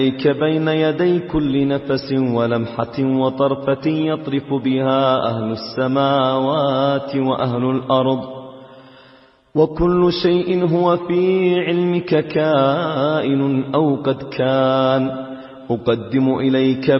إليك بين يدي كل نفس ولمحة وطرفة يطرف بها أهل السماوات وأهل الأرض، وكل شيء هو في علمك كائن أو قد كان. أقدم إليك